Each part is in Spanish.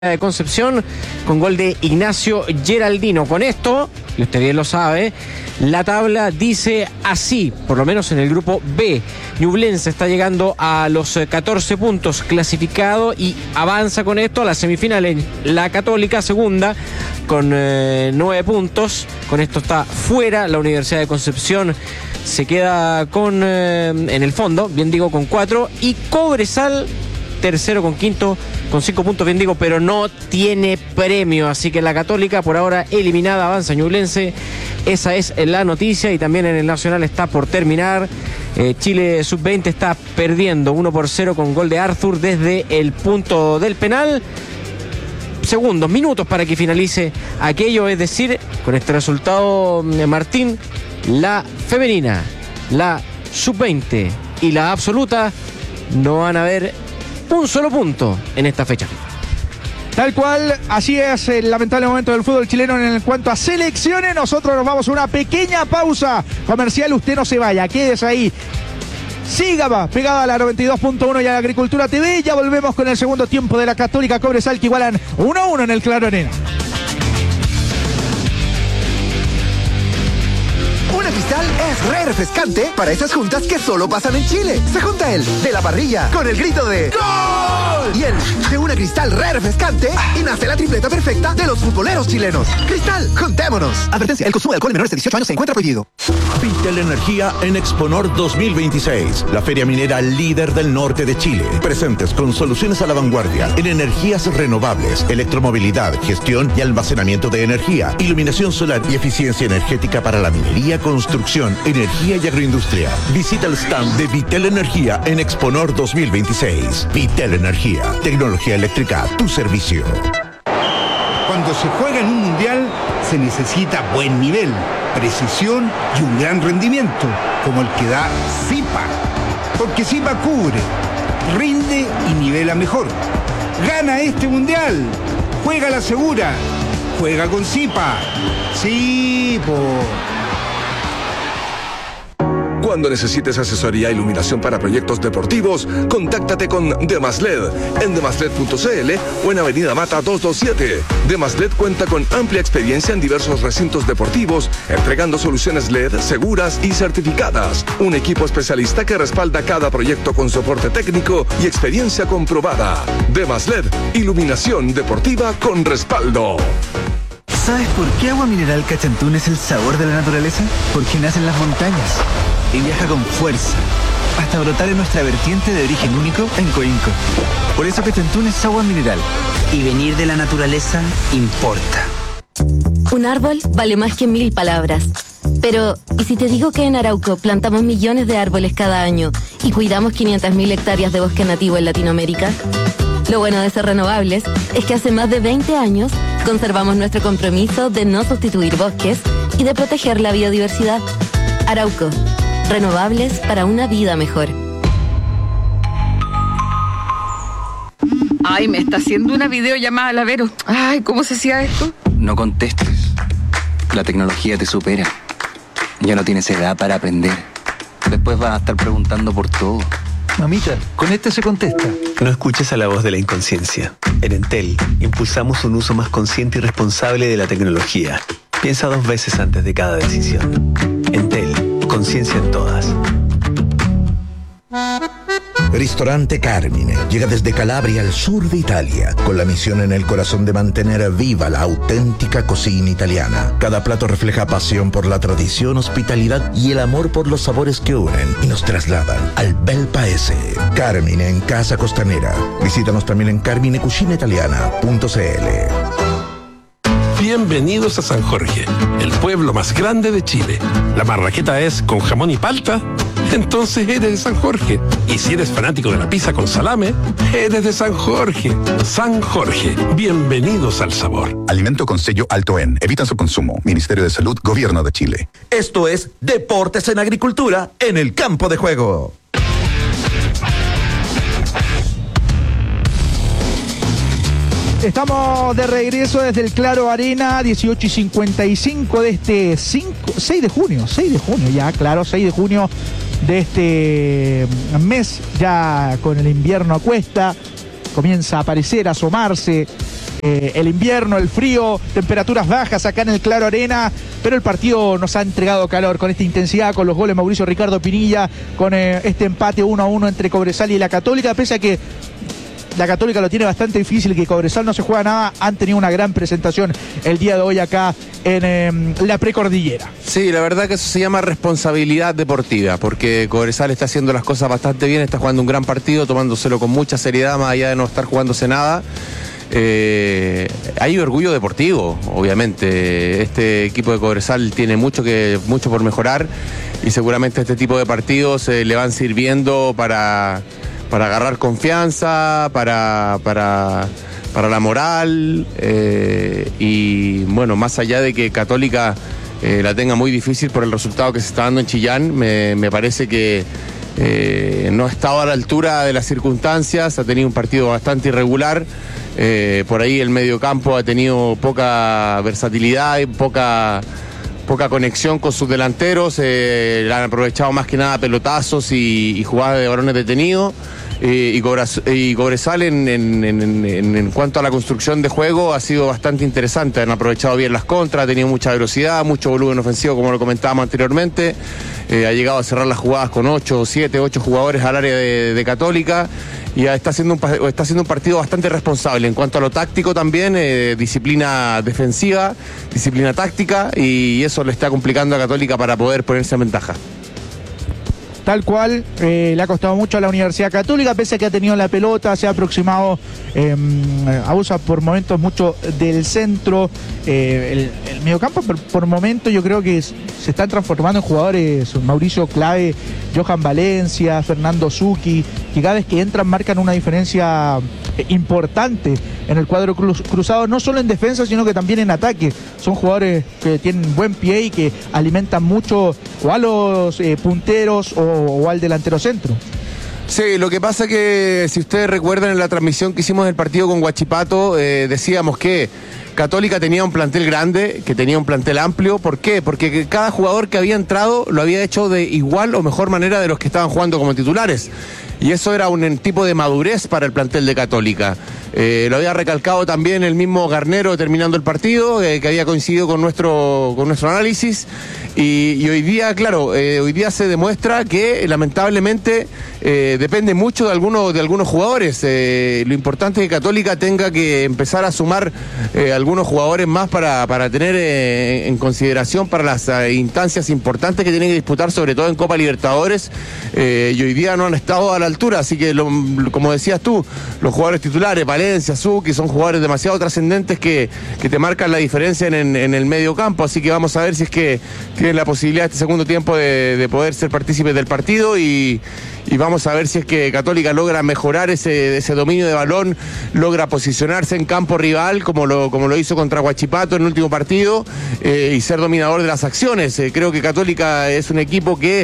de Concepción con gol de Ignacio Geraldino. Con esto, y usted bien lo sabe, la tabla dice así, por lo menos en el grupo B. Ñublense está llegando a los 14 puntos clasificado y avanza con esto a la semifinal en la Católica, segunda, con 9 puntos. Con esto está fuera. La Universidad de Concepción se queda con, en el fondo, bien digo, con 4. Y Cobresal, tercero con quinto, con 5 puntos, bien digo, pero no tiene premio. Así que la Católica, por ahora eliminada, avanza Ñublense. Esa es la noticia. Y también en el Nacional está por terminar. Chile Sub-20 está perdiendo 1-0 con gol de Arthur desde el punto del penal. Segundos, minutos para que finalice aquello. Es decir, con este resultado, Martín, la femenina, la Sub-20 y la absoluta no van a ver un solo punto en esta fecha. Tal cual, así es el lamentable momento del fútbol chileno en cuanto a selecciones. Nosotros nos vamos a una pequeña pausa comercial. Usted no se vaya, quédese ahí. Siga pegada a la 92.1 y a la Agricultura TV. Ya volvemos con el segundo tiempo de la Católica Cobresal, que igualan 1-1 en el Claro Arena. Cristal es re refrescante para esas juntas que solo pasan en Chile. Se junta el de la parrilla con el grito de ¡Gol! Y el de una Cristal re refrescante y nace la tripleta perfecta de los futboleros chilenos. Cristal, juntémonos. Advertencia, el consumo de alcohol en menores de 18 años se encuentra prohibido. Vitel Energía en Exponor 2026, la feria minera líder del norte de Chile. Presentes con soluciones a la vanguardia en energías renovables, electromovilidad, gestión y almacenamiento de energía, iluminación solar y eficiencia energética para la minería, construcción, energía y agroindustria. Visita el stand de Vitel Energía en Exponor 2026. Vitel Energía, tecnología eléctrica a tu servicio. Cuando se juega en un mundial se necesita buen nivel, precisión y un gran rendimiento, como el que da Zipa. Porque Zipa cubre, rinde y nivela mejor. Gana este mundial, juega la segura, juega con Zipa. Sí, Cuando necesites asesoría e iluminación para proyectos deportivos, contáctate con Demasled en demasled.cl o en Avenida Mata 227. Demasled cuenta con amplia experiencia en diversos recintos deportivos, entregando soluciones LED seguras y certificadas. Un equipo especialista que respalda cada proyecto con soporte técnico y experiencia comprobada. Demasled, iluminación deportiva con respaldo. ¿Sabes por qué Agua Mineral Cachantún es el sabor de la naturaleza? Porque nace en las montañas y viaja con fuerza hasta brotar en nuestra vertiente de origen único en Coinco. Por eso Cachantún es agua mineral. Y venir de la naturaleza importa. Un árbol vale más que 1000 palabras. Pero, ¿y si te digo que en Arauco plantamos millones de árboles cada año y cuidamos 500.000 hectáreas de bosque nativo en Latinoamérica? Lo bueno de ser renovables es que hace más de 20 años conservamos nuestro compromiso de no sustituir bosques y de proteger la biodiversidad. Arauco, renovables para una vida mejor. Ay, me está haciendo una videollamada la Vero. Ay, ¿cómo se hacía esto? No contestes. La tecnología te supera. Ya no tienes edad para aprender. Después vas a estar preguntando por todo. Mamita, con este se contesta. No escuches a la voz de la inconsciencia. En Entel, impulsamos un uso más consciente y responsable de la tecnología. Piensa 2 veces antes de cada decisión. Entel, conciencia en todas. Ristorante Carmine llega desde Calabria al sur de Italia, con la misión en el corazón de mantener viva la auténtica cocina italiana. Cada plato refleja pasión por la tradición, hospitalidad y el amor por los sabores que unen y nos trasladan al bel paese. Carmine en Casa Costanera. Visítanos también en carminecucinaitaliana.cl. Bienvenidos a San Jorge, el pueblo más grande de Chile. La marraqueta es con jamón y palta, entonces eres de San Jorge. Y si eres fanático de la pizza con salame, eres de San Jorge. San Jorge, bienvenidos al sabor. Alimento con sello Alto En. Evitan su consumo. Ministerio de Salud, Gobierno de Chile. Esto es Deportes en Agricultura en el campo de juego. Estamos de regreso desde el Claro Arena, 18:55 de este 6 de junio ya, claro, 6 de junio de este mes, ya con el invierno a cuesta, comienza a aparecer, a asomarse el invierno, el frío, temperaturas bajas acá en el Claro Arena, pero el partido nos ha entregado calor con esta intensidad, con los goles Mauricio Ricardo Pinilla, con este empate 1-1 entre Cobresal y la Católica, pese a que la Católica lo tiene bastante difícil, que Cobresal no se juega nada, han tenido una gran presentación el día de hoy acá en la precordillera. Sí, la verdad que eso se llama responsabilidad deportiva, porque Cobresal está haciendo las cosas bastante bien, está jugando un gran partido, tomándoselo con mucha seriedad, más allá de no estar jugándose nada. Hay orgullo deportivo, obviamente. Este equipo de Cobresal tiene mucho por mejorar, y seguramente este tipo de partidos le van sirviendo para agarrar confianza, para la moral, y bueno, más allá de que Católica la tenga muy difícil por el resultado que se está dando en Chillán, me parece que no ha estado a la altura de las circunstancias, ha tenido un partido bastante irregular, por ahí el mediocampo ha tenido poca versatilidad y poca conexión con sus delanteros, han aprovechado más que nada pelotazos y jugadas de balones detenidos. Y Cobresal en cuanto a la construcción de juego ha sido bastante interesante, han aprovechado bien las contras, ha tenido mucha velocidad, mucho volumen ofensivo, como lo comentábamos anteriormente, ha llegado a cerrar las jugadas con 8 jugadores al área de Católica, y está haciendo un partido bastante responsable en cuanto a lo táctico también, disciplina defensiva, disciplina táctica, y eso le está complicando a Católica para poder ponerse en ventaja. Tal cual, le ha costado mucho a la Universidad Católica, pese a que ha tenido la pelota, se ha aproximado, abusa por momentos mucho del centro, el mediocampo por momentos yo creo que se están transformando en jugadores, Mauricio Clave, Johan Valencia, Fernando Zucchi, que cada vez que entran marcan una diferencia importante en el cuadro cruzado, no solo en defensa, sino que también en ataque. Son jugadores que tienen buen pie y que alimentan mucho o a los punteros o al delantero centro. Sí, lo que pasa que si ustedes recuerdan en la transmisión que hicimos del partido con Huachipato, decíamos que Católica tenía un plantel grande, que tenía un plantel amplio. ¿Por qué? Porque cada jugador que había entrado lo había hecho de igual o mejor manera de los que estaban jugando como titulares. Y eso era un tipo de madurez para el plantel de Católica. Lo había recalcado también el mismo Garnero terminando el partido, que había coincidido con nuestro análisis. Y hoy día, claro, hoy día se demuestra que lamentablemente depende mucho de algunos jugadores. Lo importante es que Católica tenga que empezar a sumar algunos jugadores más para tener en consideración para las instancias importantes que tienen que disputar, sobre todo en Copa Libertadores, y hoy día no han estado a la altura, así que como decías tú, los jugadores titulares, Valencia, Zucchi, son jugadores demasiado trascendentes que te marcan la diferencia en el medio campo, así que vamos a ver si es que tienen la posibilidad este segundo tiempo de poder ser partícipes del partido, y vamos a ver si es que Católica logra mejorar ese dominio de balón, logra posicionarse en campo rival como lo hizo contra Huachipato en el último partido, y ser dominador de las acciones. Creo que Católica es un equipo que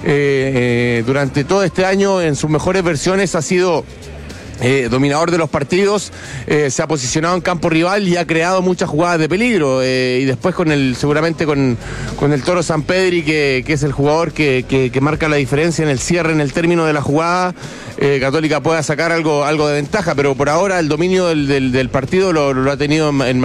durante todo este año en sus mejores versiones ha sido dominador de los partidos, se ha posicionado en campo rival y ha creado muchas jugadas de peligro, y después seguramente con el Toro Sampedri, que es el jugador que marca la diferencia en el cierre, en el término de la jugada, Católica pueda sacar algo de ventaja, pero por ahora el dominio del partido lo ha tenido en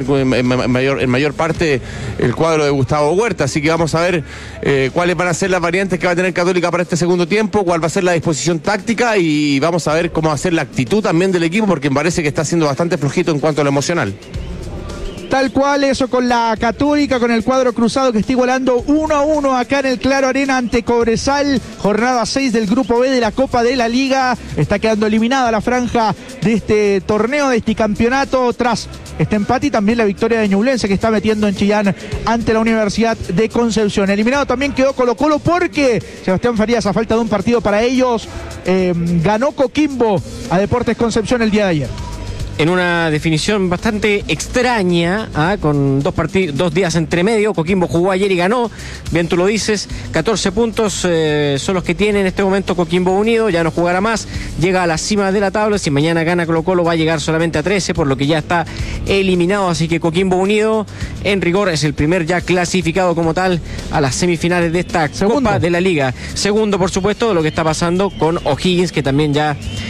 mayor parte el cuadro de Gustavo Huerta, así que vamos a ver cuáles van a ser las variantes que va a tener Católica para este segundo tiempo, cuál va a ser la disposición táctica, y vamos a ver cómo va a ser la actitud también del equipo, porque me parece que está siendo bastante flojito en cuanto a lo emocional. Tal cual, eso con la Católica, con el cuadro cruzado que está igualando 1-1 acá en el Claro Arena ante Cobresal, jornada 6 del Grupo B de la Copa de la Liga. Está quedando eliminada la franja de este torneo, de este campeonato, tras este empate y también la victoria de Ñublense, que está metiendo en Chillán ante la Universidad de Concepción. Eliminado también quedó Colo-Colo porque Sebastián Farías, a falta de un partido para ellos, ganó Coquimbo a Deportes Concepción el día de ayer. En una definición bastante extraña, con dos días entre medio. Coquimbo jugó ayer y ganó, bien tú lo dices, 14 puntos son los que tiene en este momento Coquimbo Unido, ya no jugará más, llega a la cima de la tabla, si mañana gana Colo-Colo va a llegar solamente a 13, por lo que ya está eliminado, así que Coquimbo Unido en rigor es el primer ya clasificado como tal a las semifinales de esta Copa de la Liga. Segundo, por supuesto, lo que está pasando con O'Higgins, que también ya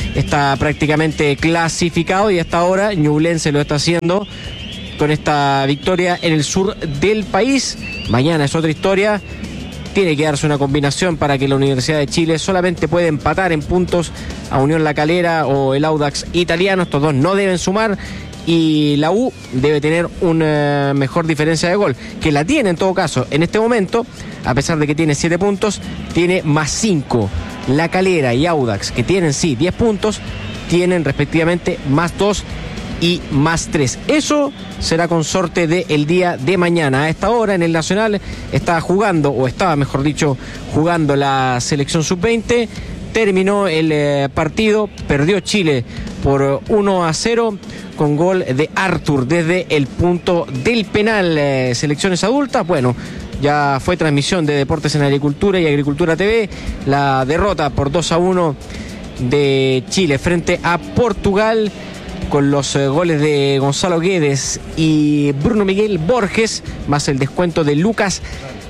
está prácticamente clasificado y hasta ahora Ñublense lo está haciendo con esta victoria en el sur del país. Mañana es otra historia. Tiene que darse una combinación para que la Universidad de Chile solamente puede empatar en puntos a Unión La Calera o el Audax italiano. Estos dos no deben sumar y la U debe tener una mejor diferencia de gol, que la tiene en todo caso en este momento, a pesar de que tiene 7 puntos, tiene más 5. La Calera y Audax, que tienen sí 10 puntos, tienen respectivamente más 2 y más 3. Eso será con sorte del día de mañana. A esta hora en el Nacional estaba mejor dicho, jugando la selección sub-20. Terminó el partido, perdió Chile por 1-0 con gol de Arthur desde el punto del penal. Selecciones adultas, bueno, ya fue transmisión de Deportes en Agricultura y Agricultura TV. La derrota por 2-1 de Chile frente a Portugal, con los goles de Gonzalo Guedes y Bruno Miguel Borges, más el descuento de Lucas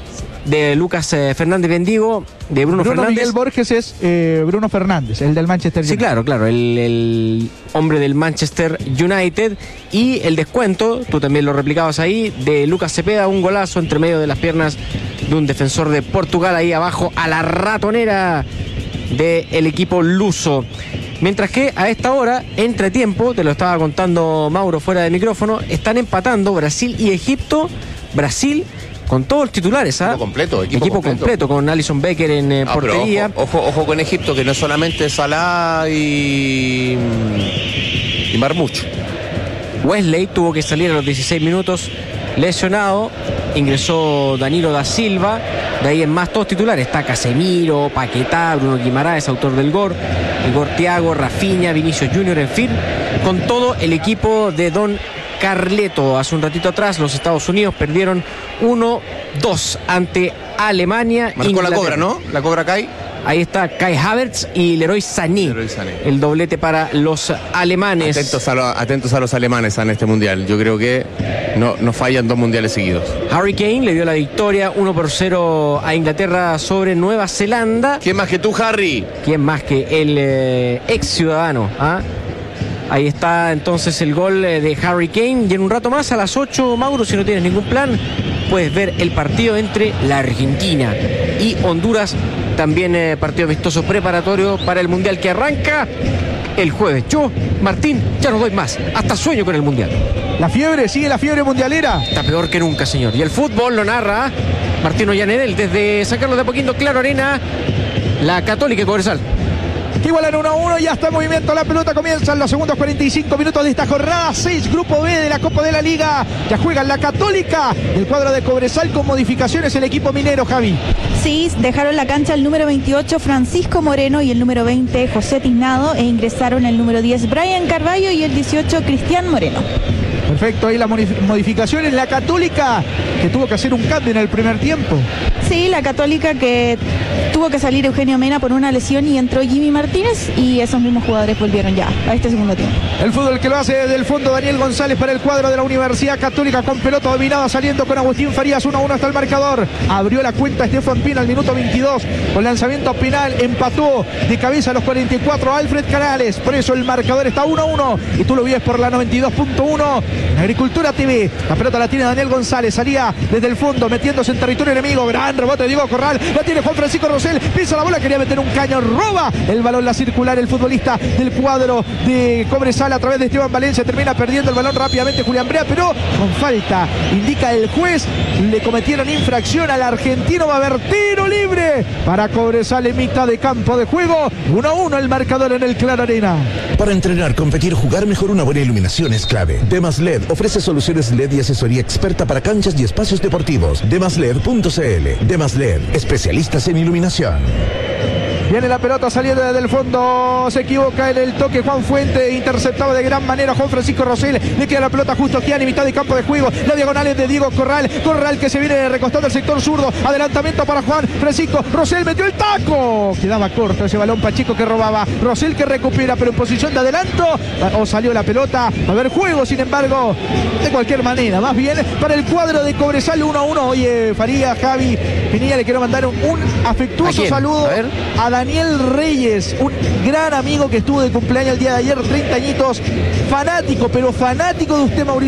Fernández Bendigo, de Bruno Fernández. Miguel Borges es Bruno Fernández, el del Manchester United. Sí, claro, el hombre del Manchester United. Y el descuento, tú también lo replicabas ahí, de Lucas Cepeda, un golazo entre medio de las piernas de un defensor de Portugal ahí abajo a la ratonera del equipo luso. Mientras que a esta hora, entre tiempo, te lo estaba contando Mauro fuera de micrófono, están empatando Brasil y Egipto. Brasil con todos los titulares, ¿ah? Equipo completo, con Alisson Becker en portería. Ojo con Egipto, que no es solamente Salah y Marmucho. Wesley tuvo que salir a los 16 minutos lesionado. Ingresó Danilo da Silva. De ahí en más todos titulares. Está Casemiro, Paquetá, Bruno Guimaraes, autor del gol. Igor Thiago, Rafinha, Vinicius Junior, en fin. Con todo el equipo de Don Carleto. Hace un ratito atrás los Estados Unidos perdieron 1-2 ante Alemania. Marcó Inglaterra. La Cobra, ¿no? La Cobra Kai. Ahí está Kai Havertz y Leroy Sané. El doblete para los alemanes. Atentos a los alemanes en este mundial. Yo creo que no fallan 2 mundiales seguidos. Harry Kane le dio la victoria 1-0 a Inglaterra sobre Nueva Zelanda. ¿Quién más que tú, Harry? ¿Quién más que el ex ciudadano? ¿Ah? Ahí está entonces el gol de Harry Kane. Y en un rato más, a las 8, Mauro, si no tienes ningún plan, puedes ver el partido entre la Argentina y Honduras. También partido amistoso preparatorio para el Mundial que arranca el jueves. Yo, Martín, ya no doy más. Hasta sueño con el Mundial. Sigue la fiebre mundialera. Está peor que nunca, señor. Y el fútbol lo narra Martín Ollanedel desde San Carlos de Apoquindo, Claro Arena, la Católica y Cobresal. Que igualan 1-1, ya está en movimiento la pelota, comienzan los segundos 45 minutos de esta jornada 6, Grupo B de la Copa de la Liga. Ya juegan la Católica, el cuadro de Cobresal con modificaciones el equipo minero, Javi. Sí, dejaron la cancha el número 28 Francisco Moreno y el número 20 José Tiznado, e ingresaron el número 10 Brian Carballo y el 18 Cristian Moreno. Perfecto, ahí la modificación en la Católica, que tuvo que hacer un cambio en el primer tiempo. Sí, la Católica que tuvo que salir Eugenio Mena por una lesión y entró Jimmy Martínez, y esos mismos jugadores volvieron ya a este segundo tiempo. El fútbol que lo hace desde el fondo Daniel González para el cuadro de la Universidad Católica, con pelota dominada, saliendo con Agustín Farías. 1-1 hasta el marcador. Abrió la cuenta Estefan Pina al minuto 22 con lanzamiento penal. Empató de cabeza a los 44 Alfred Canales. Por eso el marcador está 1-1 y tú lo vives por la 92.1 Agricultura TV. La pelota la tiene Daniel González, salía desde el fondo metiéndose en territorio enemigo. Gran rebote de Diego Corral, la tiene Juan Francisco Rosell, pisa la bola, quería meter un caño, roba el balón la circular el futbolista del cuadro de Cobresal a través de Esteban Valencia. Termina perdiendo el balón rápidamente Julián Brea, pero con falta, indica el juez. Le cometieron infracción al argentino. Va a haber tiro libre para Cobresal en mitad de campo de juego. 1-1 el marcador en el Claro Arena. Para entrenar, competir, jugar mejor, una buena iluminación es clave. Demasled ofrece soluciones LED y asesoría experta para canchas y espacios deportivos. Demasled.cl. Demasled, especialistas en iluminación. Viene la pelota saliendo desde el fondo, se equivoca en el toque Juan Fuente, interceptado de gran manera Juan Francisco Rosell. Le queda la pelota justo aquí en mitad de campo de juego. La diagonal es de Diego Corral. Corral que se viene recostando al sector zurdo. Adelantamiento para Juan Francisco Rosell, metió el taco. Quedaba corto ese balón, Pacheco que robaba. Rosell que recupera, pero en posición de adelanto. O salió la pelota. Va a haber juego, sin embargo, de cualquier manera. Más bien para el cuadro de Cobresal 1-1. Oye, Faría, Javi, Pinilla, le quiero mandar un afectuoso saludo a Daniel Reyes, un gran amigo que estuvo de cumpleaños el día de ayer, 30 añitos, fanático, pero fanático de usted, Mauricio